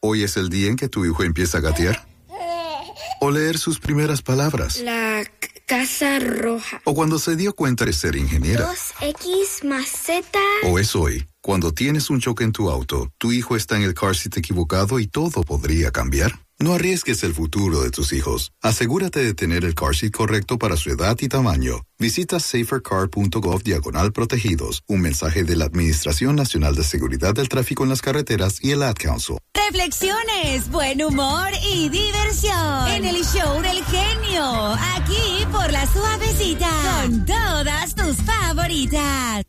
Hoy es el día en que tu hijo empieza a gatear. O leer sus primeras palabras. La casa roja. O cuando se dio cuenta de ser ingeniera. 2X más Z. O es hoy, cuando tienes un choque en tu auto, tu hijo está en el car seat equivocado y todo podría cambiar. No arriesgues el futuro de tus hijos. Asegúrate de tener el car seat correcto para su edad y tamaño. Visita safercar.gov/protegidos. Un mensaje de la Administración Nacional de Seguridad del Tráfico en las Carreteras y el Ad Council. Reflexiones, buen humor y diversión en el show del genio. Aquí por La Suavecita. Con todas tus favoritas.